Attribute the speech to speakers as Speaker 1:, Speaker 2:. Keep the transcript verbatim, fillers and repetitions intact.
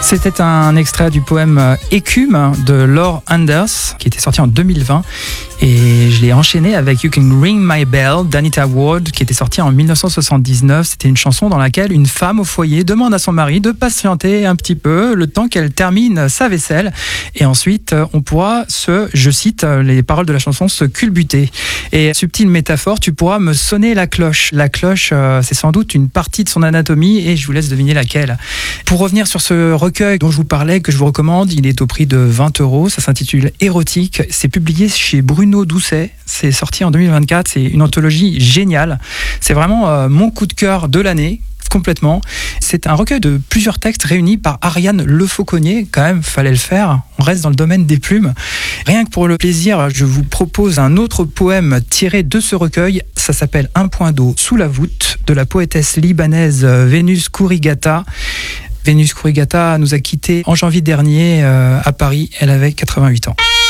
Speaker 1: C'était un extrait du poème Écume de Laure Anders qui était sorti en deux mille vingt et je l'ai enchaîné avec You Can Ring My Bell d'Anita Ward qui était sorti en dix-neuf cent soixante-dix-neuf. C'était une chanson dans laquelle une femme au foyer demande à son mari de patienter un petit peu le temps qu'elle termine sa vaisselle et ensuite on pourra se, je cite les paroles de la chanson, se culbuter. Et subtile métaphore, tu pourras me sonner la cloche. La cloche, c'est sans doute une partie de son anatomie et je vous laisse deviner laquelle. Pour revenir sur ce recueil dont je vous parlais, que je vous recommande, il est au prix de vingt euros. Ça s'intitule Érotique. C'est publié chez Bruno Doucet. C'est sorti en deux mille vingt-quatre. C'est une anthologie géniale. C'est vraiment euh, mon coup de cœur de l'année. Complètement. C'est un recueil de plusieurs textes réunis par Ariane Le Fauconnier. Quand même, fallait le faire. On reste dans le domaine des plumes. Rien que pour le plaisir, je vous propose un autre poème tiré de ce recueil. Ça s'appelle Un point d'eau sous la voûte de la poétesse libanaise Vénus Kourigata. Vénus Kourigata nous a quittés en janvier dernier euh, à Paris. Elle avait quatre-vingt-huit ans.